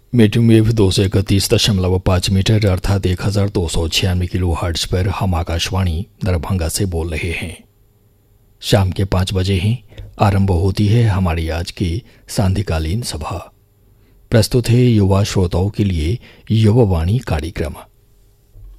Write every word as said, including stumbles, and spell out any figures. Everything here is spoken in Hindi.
मीडियम वेव दो सौ इकतीस दशमलव पाँच मीटर अर्थात एक हजार दो सौ छियानवे किलो हर्ट्ज पर हम आकाशवाणी दरभंगा से बोल रहे हैं। शाम के पाँच बजे ही आरंभ होती है हमारी आज की सांध्यकालीन सभा। प्रस्तुत है युवा श्रोताओं के लिए युवावाणी कार्यक्रम।